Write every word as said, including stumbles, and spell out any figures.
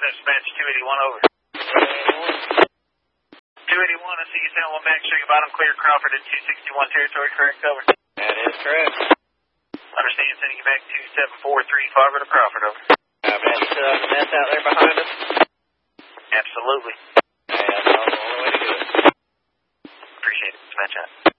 Dispatch two eighty-one, over. two eighty-one, I see you sound one back, showing bottom clear Crawford at two sixty-one territory, correct, over. That is correct. Understand, sending you back two seven four three five to Crawford, over. I bet you still have the mess out there behind us? Absolutely. Yeah, that's the only way to do it. Appreciate it, dispatch out.